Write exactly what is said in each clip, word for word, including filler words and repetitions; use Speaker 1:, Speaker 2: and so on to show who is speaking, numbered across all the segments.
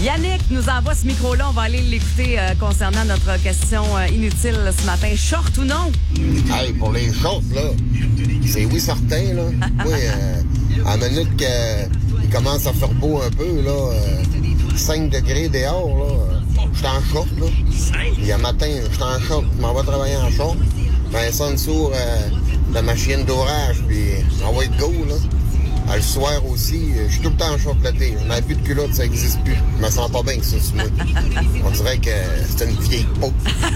Speaker 1: Yannick nous envoie ce micro-là. On va aller l'écouter euh, concernant notre question euh, inutile ce matin. Short ou non?
Speaker 2: Hey, pour les shorts, là, c'est oui certain, là. Moi, euh, à la minute qu'il commence à faire beau un peu, là, euh, cinq degrés dehors, là, je suis en short, là. Il y a matin, je suis en short, je m'en vais travailler en short. Ben, ça en dessous euh, de ma chienne d'orage, puis on va être go, là. À le soir aussi, je suis tout le temps en short l'été. On n'a plus de culotte, ça n'existe plus. Je me sens pas bien que ça, sur moi. On dirait que c'est une vieille peau.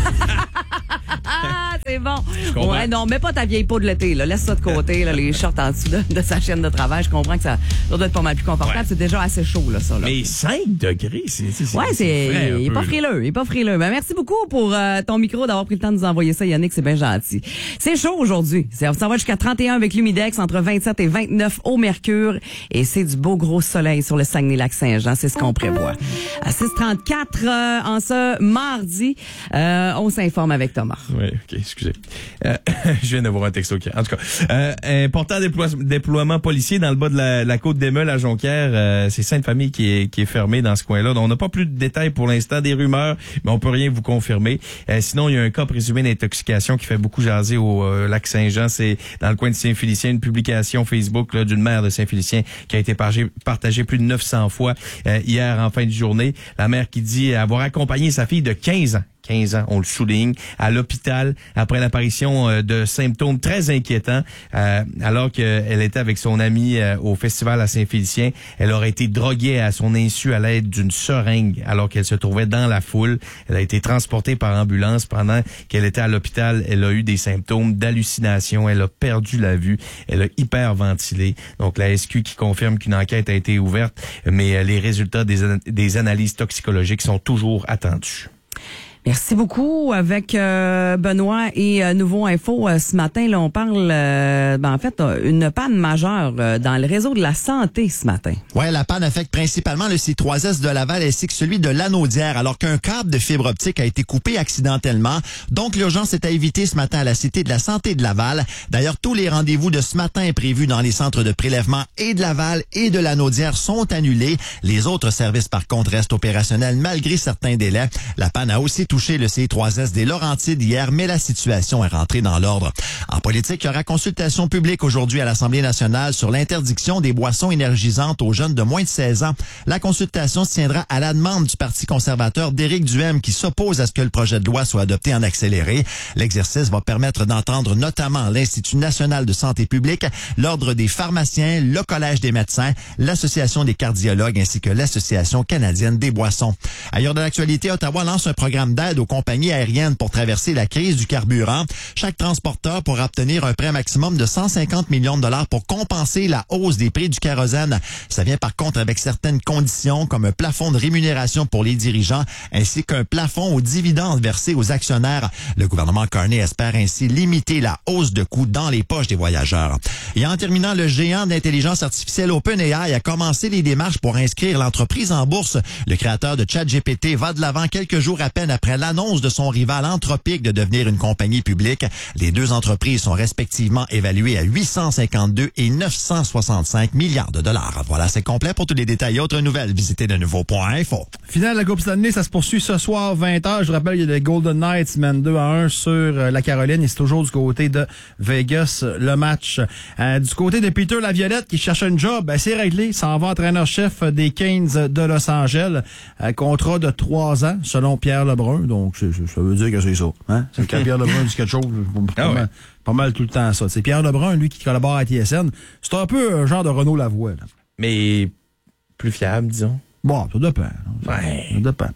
Speaker 1: Ah, c'est bon. Ouais, non, mets pas ta vieille peau de l'été, là. Laisse ça de côté, là, les shorts en dessous de, de sa chaîne de travail. Je comprends que ça doit être pas mal plus confortable. Ouais. C'est déjà assez chaud, là, ça, là.
Speaker 3: Mais cinq degrés, c'est, c'est,
Speaker 1: ouais, c'est, c'est il est pas frileux. Il est pas frileux. Ben, merci beaucoup pour euh, ton micro, d'avoir pris le temps de nous envoyer ça, Yannick. C'est bien gentil. C'est chaud aujourd'hui. Ça va jusqu'à trente et un avec l'humidex, entre vingt-sept et vingt-neuf au mercure. Et c'est du beau gros soleil sur le Saguenay-Lac-Saint-Jean. C'est ce qu'on prévoit. À six trente-quatre, euh, en ce mardi, euh, on s'informe avec Thomas.
Speaker 3: Oui, OK, excusez. Euh, je viens de voir un texto qui... En tout cas, euh, important déploie- déploiement policier dans le bas de la, la côte des Meules à Jonquière. Euh, c'est Sainte-Famille qui est, qui est fermée dans ce coin-là. Donc, on n'a pas plus de détails pour l'instant, des rumeurs, mais on peut rien vous confirmer. Euh, sinon, il y a un cas présumé d'intoxication qui fait beaucoup jaser au euh, lac Saint-Jean. C'est dans le coin de Saint-Félicien, une publication Facebook là, d'une mère de Saint-Félicien qui a été partagée, partagée plus de neuf cents fois euh, hier en fin de journée. La mère qui dit avoir accompagné sa fille de quinze ans. quinze ans, on le souligne, à l'hôpital après l'apparition euh, de symptômes très inquiétants. Euh, alors qu'elle était avec son amie euh, au festival à Saint-Félicien, elle aurait été droguée à son insu à l'aide d'une seringue alors qu'elle se trouvait dans la foule. Elle a été transportée par ambulance pendant qu'elle était à l'hôpital. Elle a eu des symptômes d'hallucination. Elle a perdu la vue. Elle a hyperventilé. Donc la S Q qui confirme qu'une enquête a été ouverte, mais euh, les résultats des, an- des analyses toxicologiques sont toujours attendus.
Speaker 1: Merci beaucoup. Avec euh, Benoît et euh, Nouveau Info, euh, ce matin, là, on parle, euh, ben, en fait, une panne majeure euh, dans le réseau de la santé ce matin.
Speaker 4: Ouais, la panne affecte principalement le C trois S de Laval ainsi que celui de Lanaudière, alors qu'un câble de fibre optique a été coupé accidentellement. Donc, l'urgence est à éviter ce matin à la Cité de la Santé de Laval. D'ailleurs, tous les rendez-vous de ce matin prévus dans les centres de prélèvement et de Laval et de Lanaudière sont annulés. Les autres services, par contre, restent opérationnels malgré certains délais. La panne a aussi touché le C trois S des Laurentides hier, mais la situation est rentrée dans l'ordre. En politique, il y aura consultation publique aujourd'hui à l'Assemblée nationale sur l'interdiction des boissons énergisantes aux jeunes de moins de seize ans. La consultation se tiendra à la demande du Parti conservateur d'Éric Duhaime qui s'oppose à ce que le projet de loi soit adopté en accéléré. L'exercice va permettre d'entendre notamment l'Institut national de santé publique, l'Ordre des pharmaciens, le Collège des médecins, l'Association des cardiologues ainsi que l'Association canadienne des boissons. Ailleurs de l'actualité, Ottawa lance un programme d'aide aux compagnies aériennes pour traverser la crise du carburant. Chaque transporteur pourra obtenir un prêt maximum de cent cinquante millions de dollars pour compenser la hausse des prix du kérosène. Ça vient par contre avec certaines conditions comme un plafond de rémunération pour les dirigeants ainsi qu'un plafond aux dividendes versés aux actionnaires. Le gouvernement Carney espère ainsi limiter la hausse de coûts dans les poches des voyageurs. Et en terminant, le géant d'intelligence artificielle OpenAI a commencé les démarches pour inscrire l'entreprise en bourse. Le créateur de ChatGPT va de l'avant quelques jours à peine après l'annonce de son rival Anthropic de devenir une compagnie publique. Les deux entreprises sont respectivement évaluées à huit cent cinquante-deux et neuf cent soixante-cinq milliards de dollars. Voilà, c'est complet. Pour tous les détails et autres nouvelles, visitez de nouveau point info.
Speaker 5: Finale de la Coupe Stanley, ça se poursuit ce soir, vingt heures. Je vous rappelle, il y a les Golden Knights mènent deux à un sur euh, la Caroline et c'est toujours du côté de Vegas, le match. Euh, du côté de Peter Laviolette qui cherche un job, ben, c'est réglé. S'en va entraîneur-chef des Canes de Los Angeles. Euh, contrat de trois ans, selon Pierre Lebrun. Donc, c'est, c'est, ça veut dire que c'est ça. Hein? C'est quand Pierre Lebrun dit quelque chose, pas, ah ouais. mal, pas mal tout le temps ça. C'est Pierre Lebrun, lui, qui collabore à T S N. C'est un peu un genre de Renaud Lavoie. Là.
Speaker 3: Mais plus fiable, disons.
Speaker 5: Bon, ça dépend.
Speaker 3: Ouais.
Speaker 5: Ça dépend.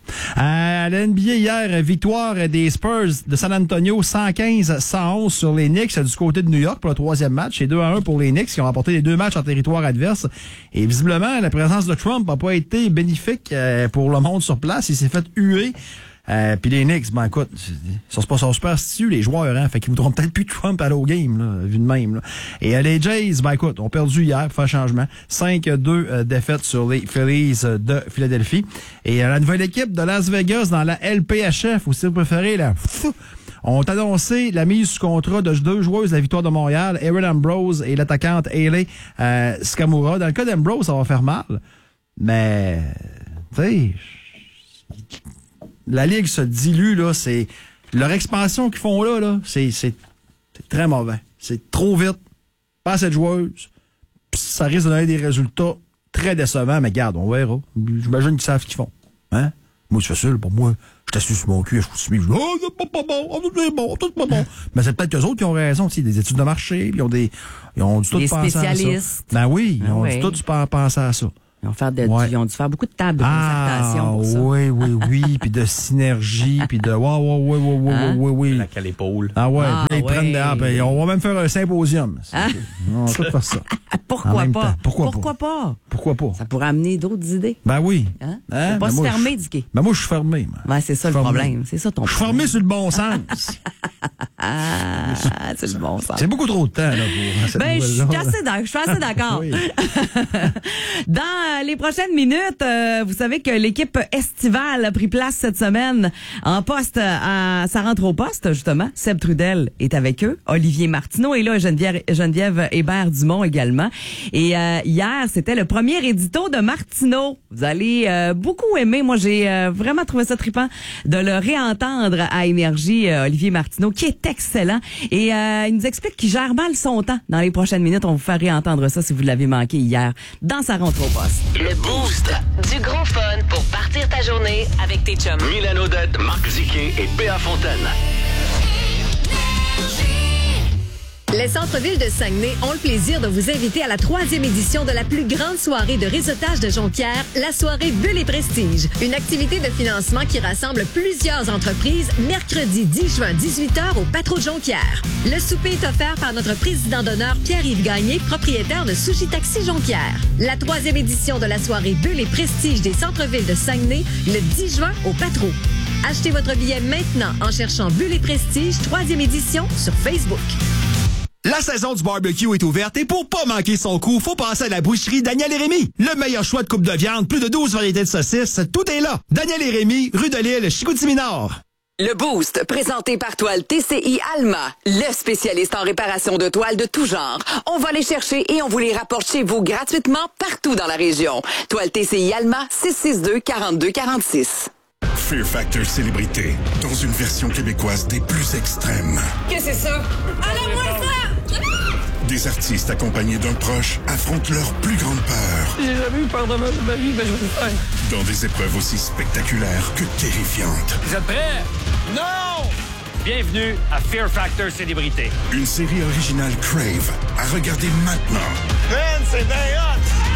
Speaker 5: À la N B A hier, victoire des Spurs de San Antonio, cent quinze à cent onze sur les Knicks du côté de New York pour le troisième match. C'est deux à un pour les Knicks qui ont remporté les deux matchs en territoire adverse. Et visiblement, la présence de Trump n'a pas été bénéfique pour le monde sur place. Il s'est fait huer. Euh, puis les Knicks, ben écoute, ils sont pas sont superstitieux, les joueurs, hein, fait qu'ils voudront peut-être plus de Trump à l'au game, là, vu de même. Là. Et euh, les Jays, ben écoute, ont perdu hier pour faire changement. cinq à deux euh, défaites sur les Phillies euh, de Philadelphie. Et euh, la nouvelle équipe de Las Vegas dans la L P H F, ou si vous préférez, la Pfff, ont annoncé la mise sous contrat de deux joueuses de la Victoire de Montréal, Erin Ambrose et l'attaquante Hayley euh, Skamura. Dans le cas d'Ambrose, ça va faire mal, mais tu sais, la Ligue se dilue, là, c'est... Leur expansion qu'ils font là, là, c'est, c'est, c'est très mauvais. C'est trop vite, pas assez de joueuses, pis ça risque de donner des résultats très décevants, mais garde, on verra. J'imagine qu'ils savent ce qu'ils font. Hein? Moi, c'est facile, pour moi, je t'assure sur mon cul, je vous suis, je dis, oh, c'est pas, pas bon, oh, c'est bon, c'est pas bon. Mais c'est peut-être qu'eux autres qui ont raison, tu sais, des études de marché, puis ils ont des, ils ont dû tout
Speaker 1: Des
Speaker 5: penser à ça.
Speaker 1: spécialistes.
Speaker 5: Ben oui, ils
Speaker 1: Ah
Speaker 5: ont
Speaker 1: oui.
Speaker 5: dû tout penser à ça.
Speaker 1: Ils ont, fait de,
Speaker 5: Ouais.
Speaker 1: ils ont dû faire beaucoup de tables de
Speaker 5: Ah,
Speaker 1: concertation pour ça.
Speaker 5: oui, oui, oui, puis de synergie, puis de, ouais, ouais, ouais, ouais, ouais,
Speaker 1: Hein?
Speaker 5: oui, oui.
Speaker 3: La à l'épaule.
Speaker 5: Ah ouais,
Speaker 1: Ah,
Speaker 5: puis là, ils
Speaker 1: ouais.
Speaker 5: prennent des, ah, ben, on va même faire un symposium.
Speaker 1: Ah.
Speaker 5: On va tout faire ça.
Speaker 1: Ah, pourquoi
Speaker 5: En même
Speaker 1: pas?
Speaker 5: temps, pourquoi pas?
Speaker 1: Pourquoi pas?
Speaker 5: Pourquoi pas?
Speaker 1: Ça pourrait amener d'autres idées.
Speaker 5: Ben oui.
Speaker 1: Hein?
Speaker 5: Hein?
Speaker 1: Faut pas
Speaker 5: Ben
Speaker 1: se
Speaker 5: moi,
Speaker 1: fermer,
Speaker 5: je-
Speaker 1: Dicky.
Speaker 5: Ben moi, je suis fermé. moi.
Speaker 1: Ouais, c'est ça
Speaker 5: Je
Speaker 1: le
Speaker 5: suis fermé.
Speaker 1: problème. C'est ça ton
Speaker 5: Je suis
Speaker 1: problème.
Speaker 5: fermé sur le bon sens.
Speaker 1: Ah, c'est le bon sens.
Speaker 5: C'est beaucoup trop de temps, là, pour cette
Speaker 1: Ben, je suis
Speaker 5: nouvelle-là.
Speaker 1: assez d'ac- je suis assez d'accord.
Speaker 5: Oui.
Speaker 1: Dans les prochaines minutes, euh, vous savez que l'équipe estivale a pris place cette semaine en poste à ça rentre au poste, justement. Seb Trudel est avec eux. Olivier Martineau est là, Geneviève, Geneviève Hébert-Dumont également. Et euh, hier, c'était le premier édito de Martineau. Vous allez euh, beaucoup aimer. Moi, j'ai euh, vraiment trouvé ça trippant de le réentendre à Énergie, euh, Olivier Martineau, qui est excellent. Et euh, il nous explique qu'il gère mal son temps. Dans les prochaines minutes, on vous fait réentendre ça si vous l'avez manqué hier dans sa rentre au poste.
Speaker 6: Le Boost. Du gros fun pour partir ta journée avec tes chums.
Speaker 7: Milan Odette, Marc Ziquet et Péa Fontaine.
Speaker 8: Les centres-villes de Saguenay ont le plaisir de vous inviter à la troisième édition de la plus grande soirée de réseautage de Jonquière, la soirée Bulle et Prestige. Une activité de financement qui rassemble plusieurs entreprises mercredi dix juin, dix-huit heures au Patro de Jonquière. Le souper est offert par notre président d'honneur Pierre-Yves Gagné, propriétaire de Sushi Taxi Jonquière. La troisième édition de la soirée Bulle et Prestige des centres-villes de Saguenay, le dix juin au Patro. Achetez votre billet maintenant en cherchant Bulle et Prestige, troisième édition sur Facebook.
Speaker 9: La saison du barbecue est ouverte et pour pas manquer son coup, faut passer à la boucherie Daniel et Rémy. Le meilleur choix de coupe de viande, plus de douze variétés de saucisses, tout est là. Daniel et Rémy, rue de l'Île, Chicoutimi-Nord.
Speaker 6: Le Boost, présenté par Toile T C I Alma, le spécialiste en réparation de toiles de tout genre. On va les chercher et on vous les rapporte chez vous gratuitement partout dans la région. Toile T C I Alma, six six deux, quarante-deux quarante-six.
Speaker 10: Fear Factor Célébrité, dans une version québécoise des plus extrêmes.
Speaker 6: Qu'est-ce que c'est ça? Alors moi ça!
Speaker 10: Des artistes accompagnés d'un proche affrontent leur plus grande peur.
Speaker 11: J'ai jamais eu peur de ma vie, mais je vais le faire.
Speaker 10: Dans des épreuves aussi spectaculaires que terrifiantes.
Speaker 11: Vous êtes prêts? Non! Bienvenue à Fear Factor Célébrité.
Speaker 10: Une série originale Crave à regarder maintenant.
Speaker 11: Man, c'est bien hot!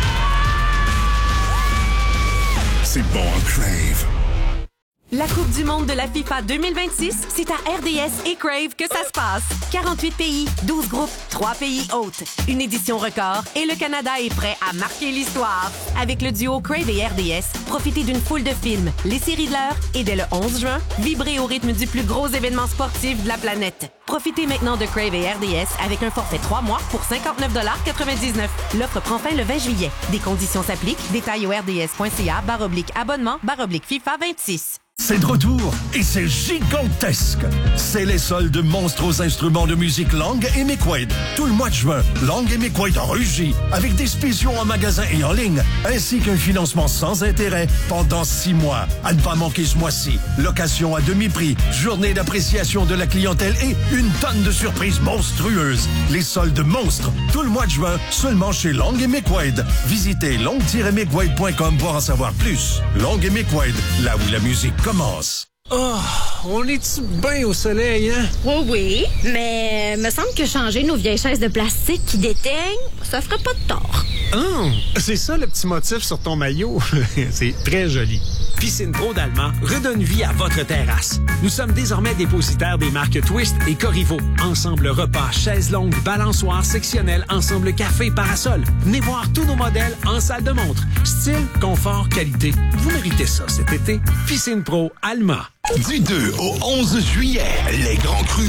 Speaker 10: C'est bon en Crave.
Speaker 12: La Coupe du monde de la FIFA deux mille vingt-six, c'est à R D S et Crave que ça se passe. quarante-huit pays, douze groupes, trois pays hôtes. Une édition record et le Canada est prêt à marquer l'histoire. Avec le duo Crave et R D S, profitez d'une foule de films, les séries de l'heure et dès le onze juin, vibrez au rythme du plus gros événement sportif de la planète. Profitez maintenant de Crave et R D S avec un forfait trois mois pour cinquante-neuf quatre-vingt-dix-neuf. L'offre prend fin le vingt juillet. Des conditions s'appliquent. Détails au rds.ca barre oblique abonnement barre oblique FIFA vingt-six.
Speaker 13: C'est de retour et c'est gigantesque. C'est les soldes monstres aux instruments de musique Lang et McQuaid. Tout le mois de juin, Lang et McQuaid rugit avec des spéciaux en magasin et en ligne, ainsi qu'un financement sans intérêt pendant six mois. À ne pas manquer ce mois-ci. Location à demi-prix, journée d'appréciation de la clientèle et une tonne de surprises monstrueuses. Les soldes monstres, tout le mois de juin, seulement chez Lang et McQuaid. Visitez lang tiret mcquaid point com pour en savoir plus. Lang et McQuaid, là où la musique commence.
Speaker 14: Oh, on est-tu bien au soleil, hein?
Speaker 15: Oui, oui, mais me semble que changer nos vieilles chaises de plastique qui déteignent, ça ferait pas de tort.
Speaker 14: Oh, c'est ça le petit motif sur ton maillot. C'est très joli. Piscine Pro d'Allemand redonne vie à votre terrasse. Nous sommes désormais dépositaires des marques Twist et Corriveau. Ensemble repas, chaises longues, balançoires sectionnelles, ensemble café, parasol. Venez voir tous nos modèles en salle de montre. Style, confort, qualité. Vous méritez ça cet été. Piscine Pro Allemand.
Speaker 10: Du deux au onze juillet, les grands crus